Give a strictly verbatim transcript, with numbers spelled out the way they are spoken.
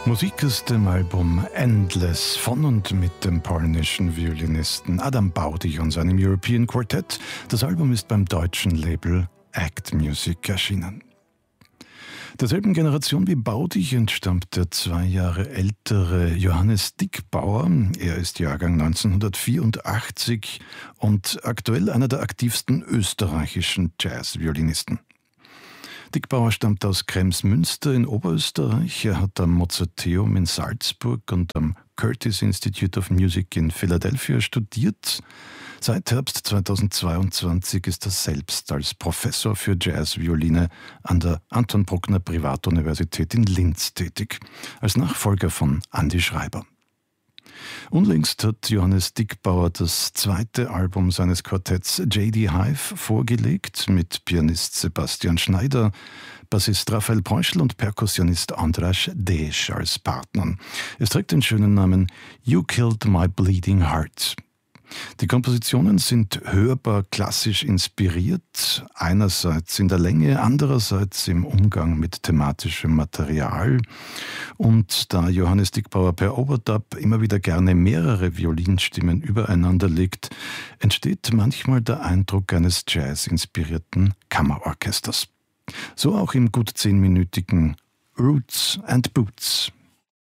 Musik aus dem Album Endless von und mit dem polnischen Violinisten Adam Baudig und seinem European Quartet. Das Album ist beim deutschen Label Act Music erschienen. Derselben Generation wie Baudig entstammt der zwei Jahre ältere Johannes Dickbauer. Er ist Jahrgang neunzehnhundertvierundachtzig und aktuell einer der aktivsten österreichischen Jazz-Violinisten. Dickbauer stammt aus Kremsmünster in Oberösterreich. Er hat am Mozarteum in Salzburg und am Curtis Institute of Music in Philadelphia studiert. Seit Herbst zweitausendzweiundzwanzig ist er selbst als Professor für Jazzvioline an der Anton Bruckner Privatuniversität in Linz tätig, als Nachfolger von Andi Schreiber. Unlängst hat Johannes Dickbauer das zweite Album seines Quartetts J D Hive vorgelegt, mit Pianist Sebastian Schneider, Bassist Raphael Preuschel und Perkussionist Andras Desch als Partnern. Es trägt den schönen Namen You Killed My Bleeding Heart. Die Kompositionen sind hörbar klassisch inspiriert, einerseits in der Länge, andererseits im Umgang mit thematischem Material. Und da Johannes Dickbauer per Overdub immer wieder gerne mehrere Violinstimmen übereinander legt, entsteht manchmal der Eindruck eines Jazz-inspirierten Kammerorchesters. So auch im gut zehnminütigen Roots and Boots.